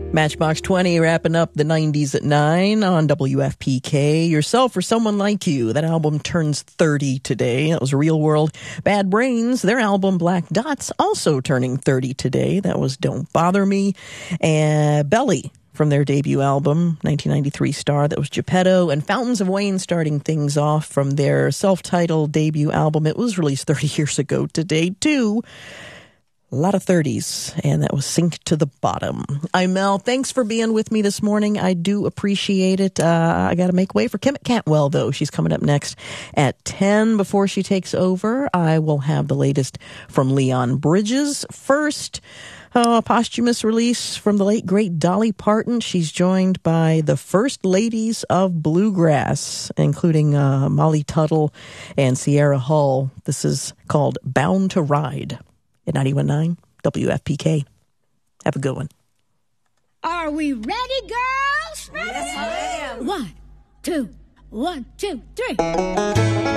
Matchbox 20 wrapping up the 90s at 9 on WFPK. Yourself or Someone Like You. That album turns 30 today. That was Real World. Bad Brains, their album Black Dots, also turning 30 today. That was Don't Bother Me. And Belly from their debut album, 1993 Star. That was Geppetto. And Fountains of Wayne starting things off from their self-titled debut album. It was released 30 years ago today, too. A lot of 30s, and that was Sink to the Bottom. I'm Mel. Thanks for being with me this morning. I do appreciate it. I got to make way for Kim Cantwell, though. She's coming up next at 10. Before she takes over, I will have the latest from Leon Bridges. First, a posthumous release from the late, great Dolly Parton. She's joined by the first ladies of bluegrass, including Molly Tuttle and Sierra Hull. This is called Bound to Ride. At 91.9 WFPK. Have a good one. Are we ready, girls? Ready? Yes, I am. 1, 2, 1, 2, 3.